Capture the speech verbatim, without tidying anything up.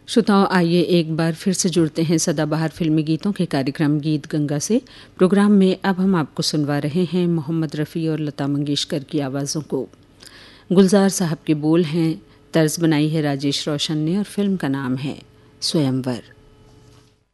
श्रोताओं, आइए एक बार फिर से जुड़ते हैं सदाबहार फिल्मी गीतों के कार्यक्रम गीत गंगा से। प्रोग्राम में अब हम आपको सुनवा रहे हैं मोहम्मद रफ़ी और लता मंगेशकर की आवाज़ों को। गुलजार साहब के बोल हैं, तर्ज बनाई है राजेश रोशन ने और फिल्म का नाम है स्वयंवर।